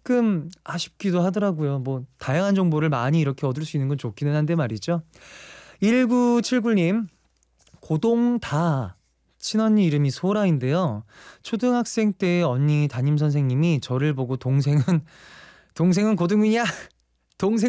조금 아쉽기도 하더라고요. 뭐 다양한 정보를 많이 이렇게 얻을 수 있는 건 좋기는 한데 말이죠. 1979님, 고동다. 친언니 이름이 소라인데요. 초등학생 때 언니 담임 선생님이 저를 보고 동생은 고등이냐? 동생